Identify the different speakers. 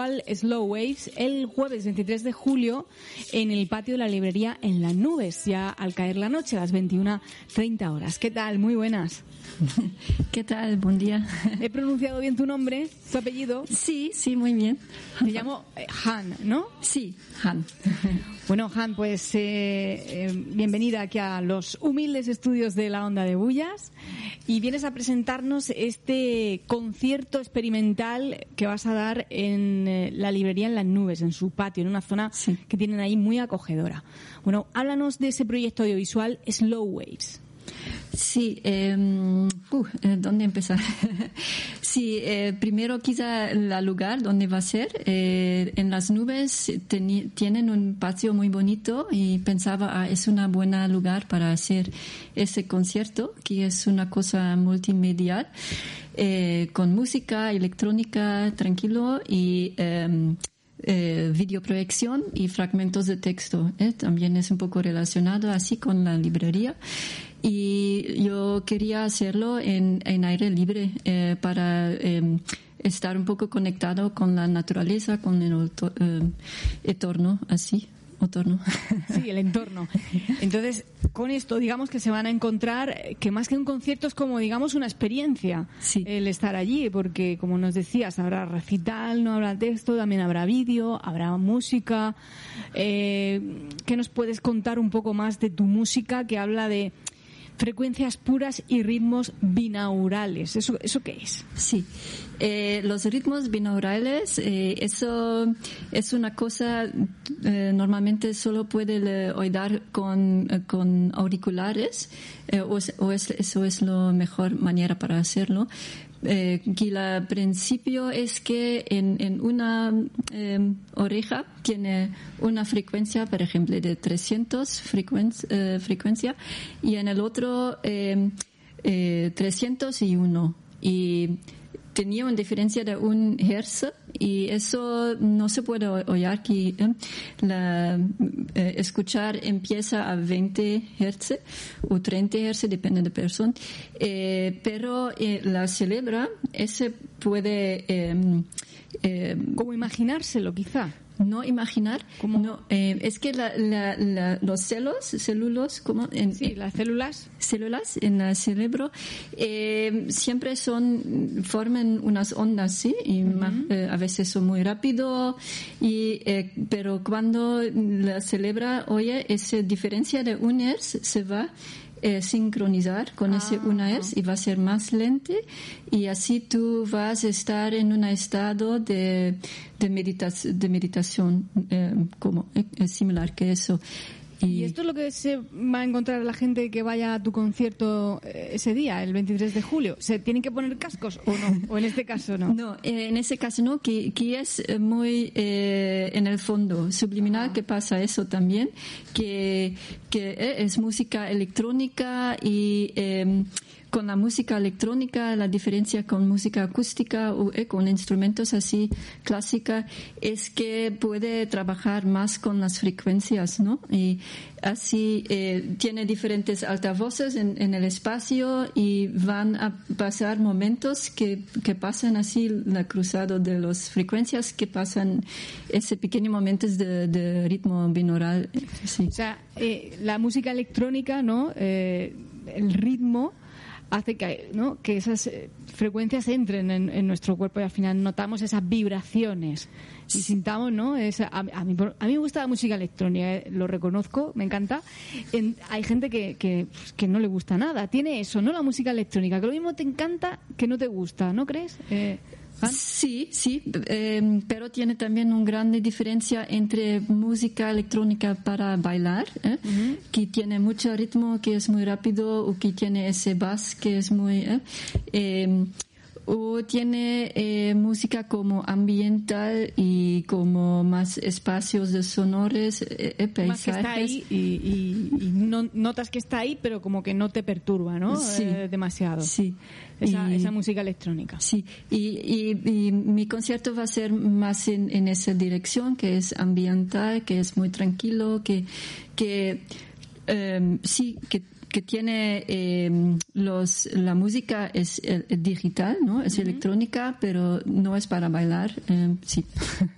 Speaker 1: audiovisual Slow Waves el jueves 23 de julio en el patio de la librería En las Nubes, ya al caer la noche, a las 21:30 horas. ¿Qué tal? Muy buenas.
Speaker 2: ¿Qué tal? Buen día.
Speaker 1: ¿He pronunciado bien tu nombre, tu apellido?
Speaker 2: Sí, muy bien.
Speaker 1: Te llamo Han, ¿no?
Speaker 2: Sí, Han.
Speaker 1: Bueno, Han, pues bienvenida aquí a los humildes estudios de la Onda de Bullas, y vienes a presentarnos este concierto experimental que vas a dar en la librería En las Nubes, en su patio, en una zona que tienen ahí muy acogedora. Bueno, háblanos de ese proyecto audiovisual Slow Waves.
Speaker 2: Sí, ¿dónde empezar? Sí, primero quizá el lugar donde va a ser. En las Nubes tienen un patio muy bonito y pensaba, es un buen lugar para hacer ese concierto, que es una cosa multimedial, con música electrónica tranquilo y videoproyección y fragmentos de texto. También es un poco relacionado así con la librería. Y yo quería hacerlo en aire libre para estar un poco conectado con la naturaleza, con el entorno, así. Otorno.
Speaker 1: Sí, el entorno. Entonces, con esto, digamos que se van a encontrar que más que un concierto es como, digamos, una experiencia, el estar allí, porque, como nos decías, habrá recital, no habrá texto, también habrá vídeo, habrá música. ¿Qué nos puedes contar un poco más de tu música, que habla de frecuencias puras y ritmos binaurales? ¿Eso qué es?
Speaker 2: Sí, los ritmos binaurales, eso es una cosa normalmente solo puede oír con auriculares, eso es la mejor manera para hacerlo. Que el principio es que en una oreja tiene una frecuencia, por ejemplo, de 300 frecuencia, y en el otro 301, y tenía una diferencia de 1 Hz, y eso no se puede oír, que escuchar empieza a 20 Hz o 30 Hz, depende de persona, pero la cerebro ese puede
Speaker 1: como imaginárselo, quizá.
Speaker 2: No imaginar, no, es que los células, como
Speaker 1: las células
Speaker 2: en el cerebro siempre forman unas ondas, sí, y a veces son muy rápido, pero cuando la cerebro oye esa diferencia de 1 Hz, se va sincronizar con ese 1 Hz y va a ser más lento, y así tú vas a estar en un estado de meditación como similar que eso.
Speaker 1: ¿Y esto es lo que se va a encontrar la gente que vaya a tu concierto ese día, el 23 de julio? ¿Se tienen que poner cascos o no? ¿O en este caso no?
Speaker 2: No, en ese caso no, que es muy en el fondo subliminal, que pasa eso también, que es música electrónica, y con la música electrónica, la diferencia con música acústica o con instrumentos así clásica es que puede trabajar más con las frecuencias, ¿no? Y así tiene diferentes altavoces en el espacio, y van a pasar momentos que pasan así la cruzado de las frecuencias, que pasan ese pequeño momentos de ritmo binaural. Sí.
Speaker 1: O sea, la música electrónica, ¿no? El ritmo hace que esas frecuencias entren en nuestro cuerpo, y al final notamos esas vibraciones y sintamos, ¿no? A mí me gusta la música electrónica, lo reconozco, me encanta. Hay gente que no le gusta nada. Tiene eso, ¿no? La música electrónica, que lo mismo te encanta que no te gusta, ¿no crees?
Speaker 2: Sí, pero tiene también una gran diferencia entre música electrónica para bailar, que tiene mucho ritmo, que es muy rápido, o que tiene ese bass que es muy... o tiene música como ambiental y como más espacios de sonores, paisajes.
Speaker 1: Más que está ahí y no, notas que está ahí, pero como que no te perturba, ¿no?
Speaker 2: Sí.
Speaker 1: Demasiado.
Speaker 2: Sí.
Speaker 1: Esa música electrónica.
Speaker 2: Sí, y mi concierto va a ser más en esa dirección, que es ambiental, que es muy tranquilo, que tiene la música es digital, ¿no? Es electrónica, pero no es para bailar, sí.